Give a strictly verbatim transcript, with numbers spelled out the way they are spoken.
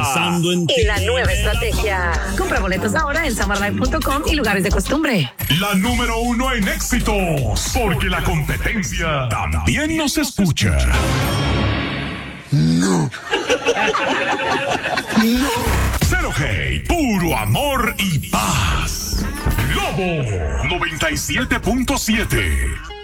Pensando en ti. Y la nueva estrategia. Compra boletos ahora en summer life punto com y lugares de costumbre. La número uno en éxitos, porque la competencia también nos escucha. No. No. Cero Hate, puro amor y paz. Globo noventa y siete punto siete.